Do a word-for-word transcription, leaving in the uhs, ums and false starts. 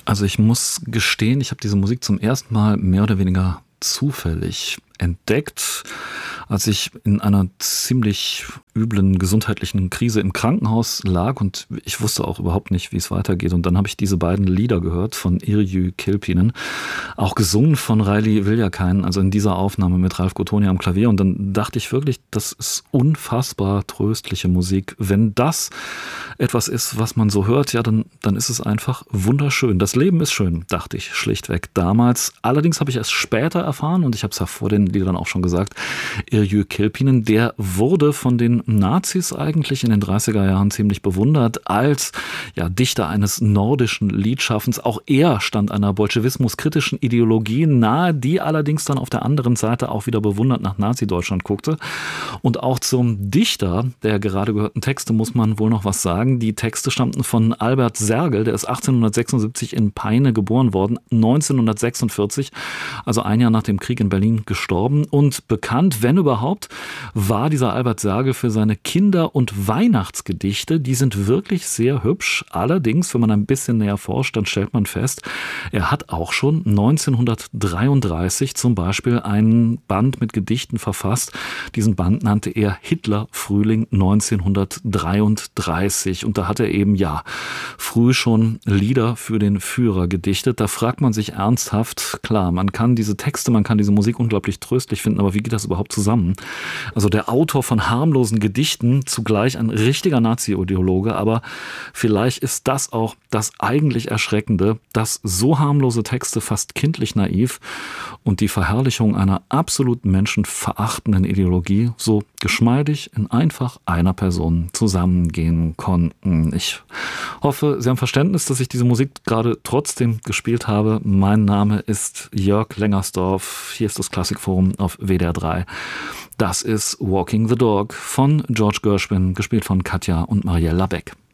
Also ich muss gestehen, ich habe diese Musik zum ersten Mal mehr oder weniger zufällig entdeckt, als ich in einer ziemlich üblen gesundheitlichen Krise im Krankenhaus lag und ich wusste auch überhaupt nicht, wie es weitergeht. Und dann habe ich diese beiden Lieder gehört von Yrjö Kilpinen, auch gesungen von Raili Viljakinen, also in dieser Aufnahme mit Ralf Gottoni am Klavier. Und dann dachte ich wirklich, das ist unfassbar tröstliche Musik. Wenn das etwas ist, was man so hört, ja, dann, dann ist es einfach wunderschön. Das Leben ist schön, dachte ich schlichtweg damals. Allerdings habe ich erst später erfahren, und ich habe es ja vor den Liedern auch schon gesagt, Yrjö Kilpinen, der wurde von den Nazis eigentlich in den dreißiger Jahren ziemlich bewundert als ja, Dichter eines nordischen Liedschaffens. Auch er stand einer bolschewismuskritischen Ideologie nahe, die allerdings dann auf der anderen Seite auch wieder bewundert nach Nazi-Deutschland guckte. Und auch zum Dichter der gerade gehörten Texte muss man wohl noch was sagen. Die Texte stammten von Albert Sergel, der ist achtzehnhundertsechsundsiebzig in Peine geboren worden, neunzehnhundertsechsundvierzig, also ein Jahr nach dem Krieg in Berlin gestorben. Und bekannt, wenn überhaupt, war dieser Albert Sergel für seine Kinder- und Weihnachtsgedichte. Die sind wirklich sehr hübsch. Allerdings, wenn man ein bisschen näher forscht, dann stellt man fest, er hat auch schon neunzehnhundertdreiunddreißig zum Beispiel einen Band mit Gedichten verfasst. Diesen Band nannte er Hitler-Frühling neunzehnhundertdreiunddreißig. Und da hat er eben, ja, früh schon Lieder für den Führer gedichtet. Da fragt man sich ernsthaft, klar, man kann diese Texte, man kann diese Musik unglaublich tröstlich finden, aber wie geht das überhaupt zusammen? Also der Autor von harmlosen Gedichten, zugleich ein richtiger Nazi-Ideologe, aber vielleicht ist das auch das eigentlich Erschreckende, dass so harmlose Texte fast kindlich naiv und die Verherrlichung einer absolut menschenverachtenden Ideologie so geschmeidig in einfach einer Person zusammengehen konnten. Ich hoffe, Sie haben Verständnis, dass ich diese Musik gerade trotzdem gespielt habe. Mein Name ist Jörg Lengersdorf. Hier ist das Klassikforum auf W D R drei. Das ist Walking the Dog von George Gershwin, gespielt von Katja und Marielle Labeck.